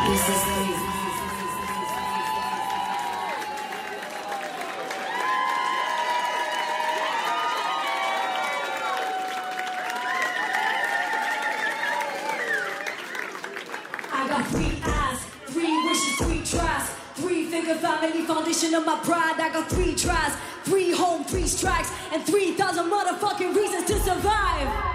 This is me. I got 3 eyes, 3 wishes, 3 tries, 3 fingers, family foundation of my pride. I got 3 tries, 3 home, 3 strikes, and 3,000 motherfucking reasons to survive.